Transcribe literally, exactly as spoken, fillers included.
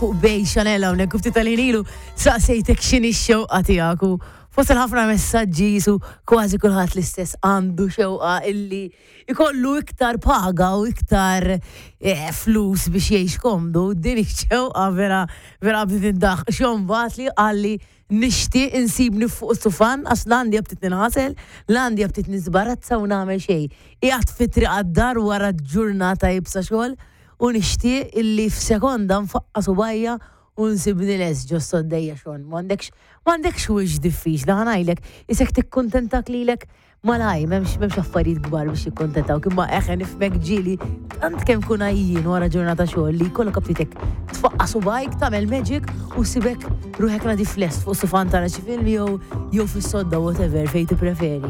fuq bej Chanel hawnhekk u ftit tal-ħinilu saqsejtek x'inhi x-xewqa tiegħek u fost ħafna messaġġi su kważi kulħadd l-istess għandu xewqa illi ikollu iktar paga u iktar flus biex jgħix komdu. Din ix-xewqa vera vera bdiet indaħ xhom batli għalli nixtieq insibni fuq stufan għax l-għandi bdiet ninħasel, l-għandi bdiet nisbarazza u nagħmel xejn. Qiegħed fitri għad-dar wara ġurnata jibsa xogħol u nixtieq illi f'sekonda nfaqqa subajja u nsibni les ġost soddejja xon. M'għandekx m'għandekx wiex diffiċli ħanajlek, isek tikkuntentak lilek malaj, m'hemmx m'hemmx affarijiet kbar biex jikkuntentaw imma eħe nifmek ġieli tant kemm kun għajjin wara ġurnata xogħol li jkollok btitek tfaqqa subajk tagħmel magic u sibek ruħek nadi flest fuq sufan tara xi film jew jew fis-sodda whatever fejn tippreferi.